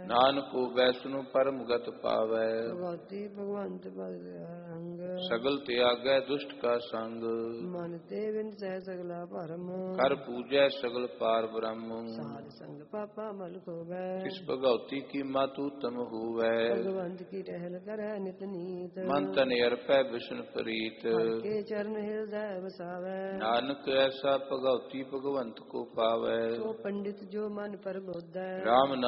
ਨਾਨਕ ਵੈਸਨੁ ਪਰਮ ਗਤ ਪਾਵੈ। ਭਗਵਤੀ ਭਗਵੰਤ ਭਗਤ ਰੰਗ ਸਗਲ ਤਿਆਗੈ ਦੁਸ਼ਟ ਕਾ ਸੰਗ। ਮਨ ਤੇ ਵਿਨਸੈ ਸਗਲਾ ਭਰਮ ਕਰ ਪੂਜੈ ਸਗਲ ਪਾਰ ਬ੍ਰਹਮ। ਸਾਧ ਸੰਗ ਪਾਪਾ ਮਲ ਖੋਵੈ ਕਿਸ ਭਗਉਤੀ ਕੀ ਮਾਤੂ ਤਮ ਹੋਵੈ। ਭਗਵੰਤ ਕੀ ਟਹਿਲ ਕਰੈ ਨਿਤ ਨੀਤ ਮਨ ਤਨ ਅਰਪੈ ਬਿਸ਼ਨ ਪ੍ਰੀਤ। ਹਰਿ ਕੇ ਚਰਨ ਹਿਰਦੈ ਵਸਾਵੈ ਨਾਨਕ ਐਸਾ ਭਗਉਤੀ ਭਗਵੰਤ ਕੋ ਪਾਵੈ। ਸੋ ਪੰਡਿਤ ਜੋ ਮਨ ਪਰਬੋਧੈ ਰਾਮ